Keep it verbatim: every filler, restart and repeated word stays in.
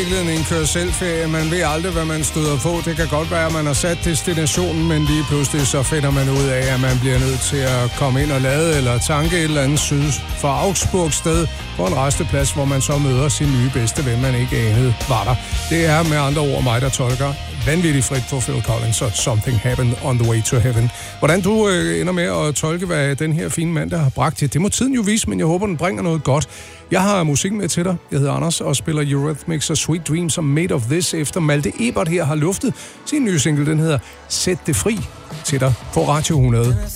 virkeligheden en kør-selv-ferie. Man ved aldrig, hvad man støder på. Det kan godt være, at man har sat destinationen, men lige pludselig så finder man ud af, at man bliver nødt til at komme ind og lade eller tanke et eller andet syd for Augsburg sted på en resteplads, hvor man så møder sin nye bedste ven, man ikke anede var der. Det er med andre ord mig, der tolker vanvittigt frit på Phil Collins og Something Happened on the Way to Heaven. Hvordan du øh, ender med at tolke, hvad den her fine mand, der har bragt til, det må tiden jo vise, men jeg håber, den bringer noget godt. Jeg har musik med til dig. Jeg hedder Anders og spiller Eurythmics og Sweet Dreams og Made of This, efter Malte Ebert her har luftet sin nye single. Den hedder Sæt det fri til dig på Radio hundrede.